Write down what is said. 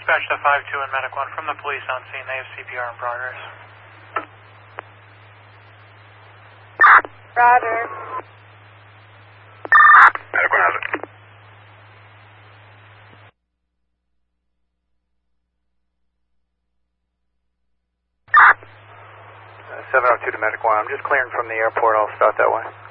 Dispatch to 5-2 and Medic 1 from the police on scene. They have CPR in progress. Roger. Medic 1 has it. 702 to Medic 1. I'm just clearing from the airport. I'll start that way.